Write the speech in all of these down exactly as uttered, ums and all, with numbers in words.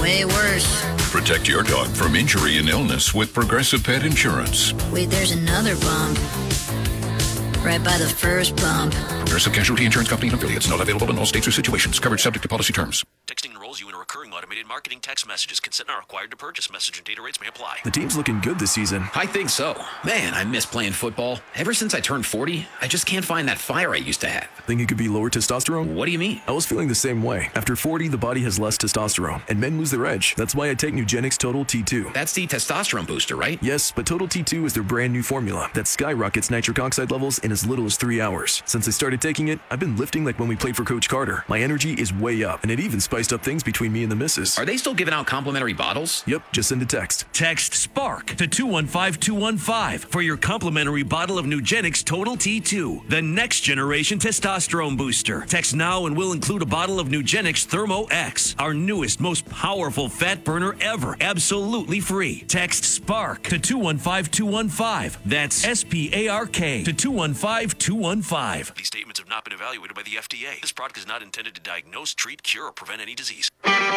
way worse. Protect your dog from injury and illness with Progressive Pet Insurance. Wait, there's another bump. Right by the first bump. Progressive Casualty Insurance Company and affiliates. Not available in all states or situations. Coverage subject to policy terms. Texting enrolls you in a recurring automated marketing text messages. Consent not required to purchase. Message and data rates may apply. The team's looking good this season. I think so. Man, I miss playing football. Ever since I turned forty, I just can't find that fire I used to have. Think it could be lower testosterone? What do you mean? I was feeling the same way. After forty, the body has less testosterone, and men lose their edge. That's why I take Nugenix Total T two. That's the testosterone booster, right? Yes, but Total T two is their brand new formula that skyrockets nitric oxide levels in as little as three hours. Since I started taking it, I've been lifting like when we played for Coach Carter. My energy is way up, and it even spiced up things between me and the missus. Are they still giving out complimentary bottles? Yep, just send a text. Text SPARK to two one five two one five for your complimentary bottle of Nugenix Total T two, the next generation testosterone booster. Text now and we'll include a bottle of Nugenix Thermo X, our newest, most powerful fat burner ever, absolutely free. Text SPARK to two one five two one five. That's S P A R K to two one five two one five. These statements have not been evaluated by the F D A. This product is not intended to diagnose, treat, cure, or prevent any disease.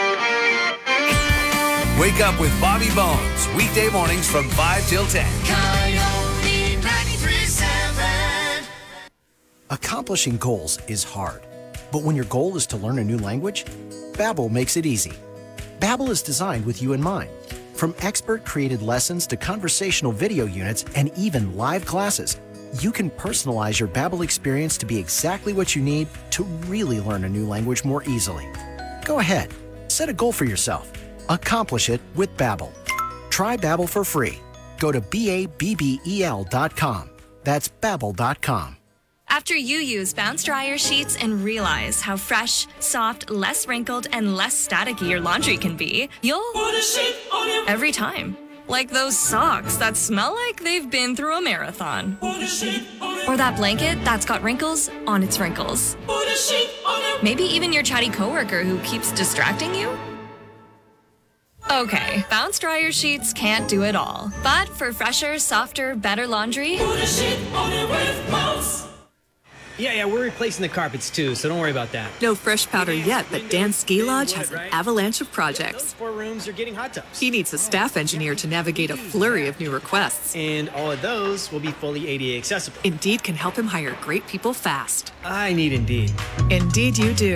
Wake up with Bobby Bones, weekday mornings from five till ten. Coyote ninety-three point seven. Accomplishing goals is hard, but when your goal is to learn a new language, Babbel makes it easy. Babbel is designed with you in mind. From expert-created lessons to conversational video units and even live classes, you can personalize your Babbel experience to be exactly what you need to really learn a new language more easily. Go ahead, set a goal for yourself. Accomplish it with Babbel. Try Babbel for free. Go to B A B B E L dot com. That's Babbel dot com. After you use Bounce Dryer Sheets and realize how fresh, soft, less wrinkled, and less staticky your laundry can be, you'll put a sheet on your every time. Like those socks that smell like they've been through a marathon. Put a sheet on your or that blanket that's got wrinkles on its wrinkles. Put a sheet on your maybe even your chatty coworker who keeps distracting you. Okay, Bounce Dryer Sheets can't do it all. But for fresher, softer, better laundry, put a sheet on it with Bounce. Yeah, yeah, we're replacing the carpets too, so don't worry about that. No fresh powder yet, but Dan Ski Lodge has an avalanche of projects. Those four rooms are getting hot tubs. He needs a staff engineer to navigate a flurry of new requests. And all of those will be fully A D A accessible. Indeed can help him hire great people fast. I need Indeed. Indeed you do.